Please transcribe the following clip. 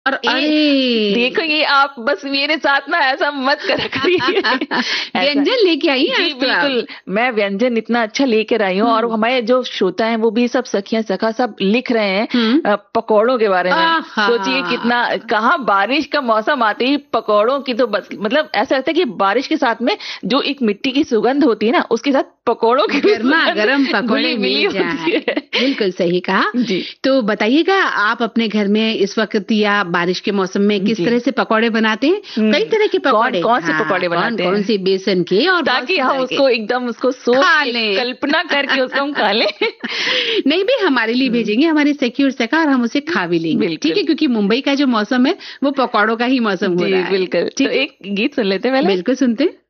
और अरे देखो ये आप बस मेरे साथ ना ऐसा मत करा करिए। व्यंजन लेके आई हैं जी आज तो आप। बिल्कुल, मैं व्यंजन इतना अच्छा लेकर आई हूँ, और हमारे जो श्रोता हैं वो भी सब सखियां सखा सब लिख रहे हैं पकौड़ों के बारे में। आहा। सोचिए कितना, कहाँ बारिश का मौसम आते ही पकौड़ों की तो बस मतलब ऐसा लगता है कि बारिश के साथ में जो एक मिट्टी की सुगंध होती है ना, उसके साथ पकौड़ों की भी गर्मा गर्म सुगंध पकौड़े घुली मिली मिल होती जाए। है। बिल्कुल सही कहा। जी तो बताइएगा, आप अपने घर में इस वक्त या बारिश के मौसम में किस जी। तरह से पकौड़े बनाते हैं? कई तरह के कौन पकौड़े, कौन से हाँ, पकौड़े कौन बनाते कौन हैं से, बेसन के और बहुत ताकि सी हम तरह के उसको एकदम उसको सोच खा के लें। कल्पना करके उसको हम खा लें। नहीं भी हमारे लिए भेजेंगे, हमारे सखी और सखा, और हम उसे खा भी लेंगे, ठीक है? बिल्कुल। क्योंकि मुंबई का जो मौसम है वो पकौड़ों का ही मौसम हो जी रहा है। बिल्कुल, तो ठीक है, एक गीत सुन लेते हैं पहले। बिल्कुल सुनते हैं।